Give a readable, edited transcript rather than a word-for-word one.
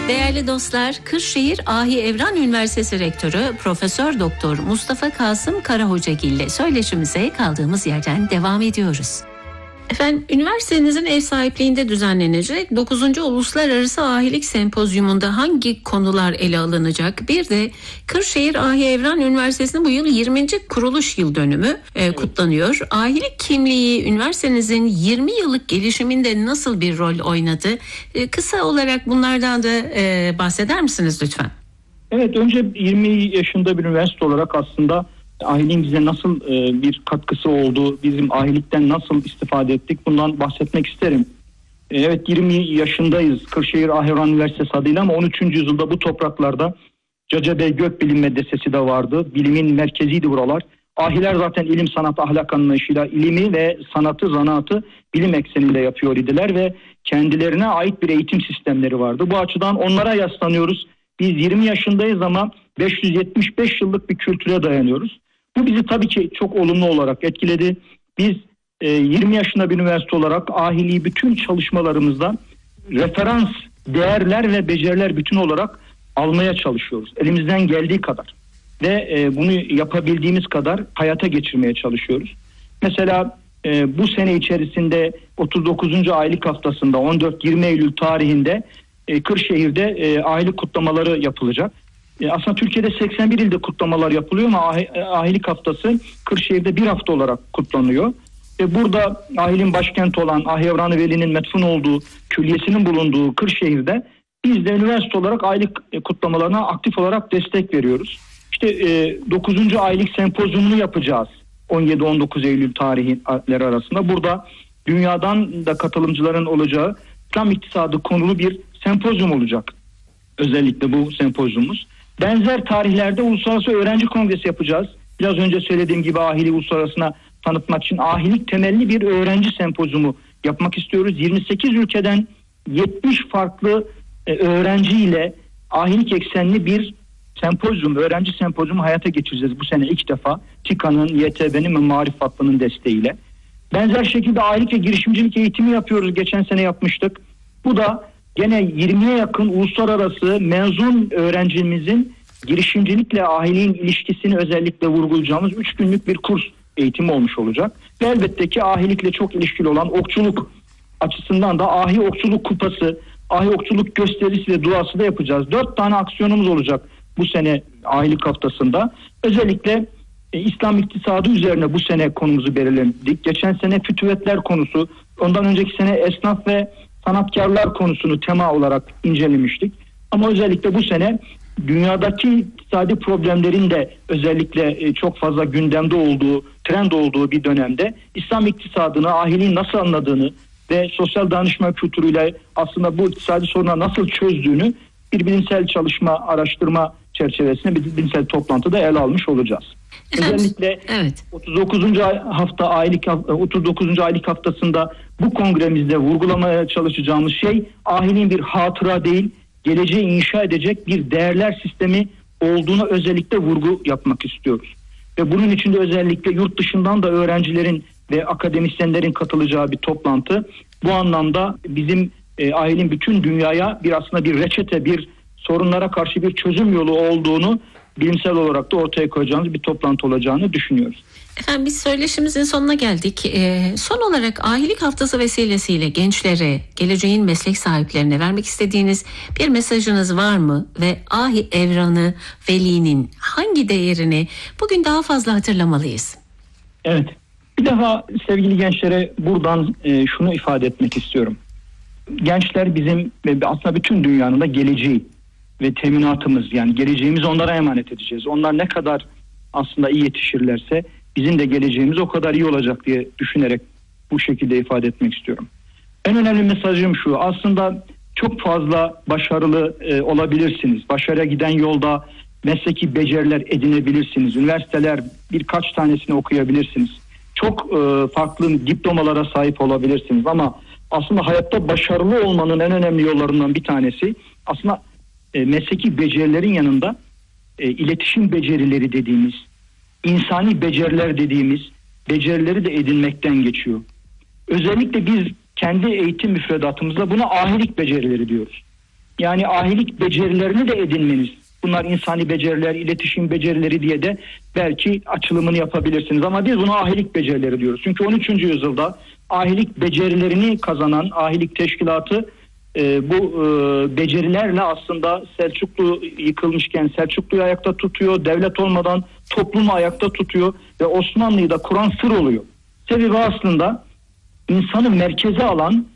Değerli dostlar, Kırşehir Ahi Evran Üniversitesi Rektörü Profesör Doktor Mustafa Kasım Karahocagil ile söyleşimize kaldığımız yerden devam ediyoruz. Efendim, üniversitenizin ev sahipliğinde düzenlenecek 9. Uluslararası Ahilik Sempozyumunda hangi konular ele alınacak? Bir de Kırşehir Ahi Evran Üniversitesi'nin bu yıl 20. kuruluş yıl dönümü kutlanıyor. Ahilik kimliği üniversitenizin 20 yıllık gelişiminde nasıl bir rol oynadı? Kısa olarak bunlardan da bahseder misiniz lütfen? Evet, önce 20 yaşında bir üniversite olarak aslında ahiliğin bize nasıl bir katkısı oldu, bizim ahilikten nasıl istifade ettik, bundan bahsetmek isterim. Evet, 20 yaşındayız Kırşehir Ahi Evran Üniversitesi adıyla, ama 13. yüzyılda bu topraklarda Cacabey Gökbilim Medresesi de vardı. Bilimin merkeziydi buralar. Ahiler zaten ilim, sanat, ahlak anlayışıyla ilimi ve sanatı, zanaatı bilim ekseninde yapıyor idiler ve kendilerine ait bir eğitim sistemleri vardı. Bu açıdan onlara yaslanıyoruz. Biz 20 yaşındayız ama 575 yıllık bir kültüre dayanıyoruz. Bu bizi tabii ki çok olumlu olarak etkiledi. Biz 20 yaşında bir üniversite olarak ahiliği bütün çalışmalarımızda referans değerler ve beceriler bütün olarak almaya çalışıyoruz. Elimizden geldiği kadar ve bunu yapabildiğimiz kadar hayata geçirmeye çalışıyoruz. Mesela bu sene içerisinde 39. Ahilik haftasında 14-20 Eylül tarihinde Kırşehir'de ahilik kutlamaları yapılacak. Aslında Türkiye'de 81 ilde kutlamalar yapılıyor ama ahilik haftası Kırşehir'de bir hafta olarak kutlanıyor. Burada ahilin başkenti olan Ahi Evran-ı Veli'nin metfun olduğu, külliyesinin bulunduğu Kırşehir'de biz de üniversite olarak ahilik kutlamalarına aktif olarak destek veriyoruz. İşte 9. Ahilik Sempozyumunu yapacağız 17-19 Eylül tarihleri arasında. Burada dünyadan da katılımcıların olacağı İslam iktisadı konulu bir sempozyum olacak. Özellikle bu sempozyumumuz. Benzer tarihlerde Uluslararası Öğrenci Kongresi yapacağız. Biraz önce söylediğim gibi ahiliği uluslararasına tanıtmak için ahilik temelli bir öğrenci sempozyumu yapmak istiyoruz. 28 ülkeden 70 farklı öğrenciyle ahilik eksenli bir sempozyum, öğrenci sempozyumu hayata geçireceğiz bu sene ilk defa. TİKA'nın, YTB'nin ve Maarif Vakfı'nın desteğiyle. Benzer şekilde ahilik ve girişimcilik eğitimi yapıyoruz. Geçen sene yapmıştık. Bu da gene 20'ye yakın uluslararası mezun öğrencimizin girişimcilikle ahiliğin ilişkisini özellikle vurgulayacağımız 3 günlük bir kurs eğitimi olmuş olacak. Ve elbette ki ahilikle çok ilişkili olan okçuluk açısından da ahi okçuluk kupası, ahi okçuluk gösterisi ve duası da yapacağız. 4 tane aksiyonumuz olacak bu sene ahilik haftasında. Özellikle İslam iktisadı üzerine bu sene konumuzu belirledik. Geçen sene fütüvetler konusu, ondan önceki sene esnaf ve sanatkarlar konusunu tema olarak incelemiştik. Ama özellikle bu sene dünyadaki iktisadi problemlerin de özellikle çok fazla gündemde olduğu, trend olduğu bir dönemde İslam iktisadını, ahiliğin nasıl anladığını ve sosyal danışma kültürüyle aslında bu iktisadi sorunları nasıl çözdüğünü bir bilimsel çalışma, araştırma çerçevesinde bir bilimsel toplantıda ele almış olacağız. Özellikle evet. 39. aylık haftasında bu kongremizde vurgulamaya çalışacağımız şey ahiliğin bir hatıra değil, geleceği inşa edecek bir değerler sistemi olduğuna özellikle vurgu yapmak istiyoruz. Ve bunun için de özellikle yurt dışından da öğrencilerin ve akademisyenlerin katılacağı bir toplantı. Bu anlamda bizim ahiliğin bütün dünyaya aslında bir reçete, bir sorunlara karşı bir çözüm yolu olduğunu bilimsel olarak da ortaya koyacağımız bir toplantı olacağını düşünüyoruz. Efendim, biz söyleşimizin sonuna geldik. Son olarak ahilik haftası vesilesiyle gençlere, geleceğin meslek sahiplerine vermek istediğiniz bir mesajınız var mı? Ve Ahi Evran-ı Veli'nin hangi değerini bugün daha fazla hatırlamalıyız? Evet, bir defa sevgili gençlere buradan şunu ifade etmek istiyorum. Gençler bizim ve aslında bütün dünyanın da geleceği ve teminatımız, yani geleceğimizi onlara emanet edeceğiz. Onlar ne kadar aslında iyi yetişirlerse bizim de geleceğimiz o kadar iyi olacak diye düşünerek bu şekilde ifade etmek istiyorum. En önemli mesajım şu: aslında çok fazla başarılı olabilirsiniz. Başarıya giden yolda mesleki beceriler edinebilirsiniz. Üniversiteler birkaç tanesini okuyabilirsiniz. Çok farklı diplomalara sahip olabilirsiniz ama aslında hayatta başarılı olmanın en önemli yollarından bir tanesi aslında mesleki becerilerin yanında iletişim becerileri dediğimiz, insani beceriler dediğimiz becerileri de edinmekten geçiyor. Özellikle biz kendi eğitim müfredatımızda buna ahilik becerileri diyoruz. Yani ahilik becerilerini de edinmeniz. Bunlar insani beceriler, iletişim becerileri diye de belki açılımını yapabilirsiniz. Ama biz buna ahilik becerileri diyoruz. Çünkü 13. yüzyılda ahilik becerilerini kazanan ahilik teşkilatı bu becerilerle aslında Selçuklu yıkılmışken Selçuklu'yu ayakta tutuyor. Devlet olmadan toplumu ayakta tutuyor ve Osmanlı'yı da kuran sır oluyor. Sebebi aslında insanı merkeze alan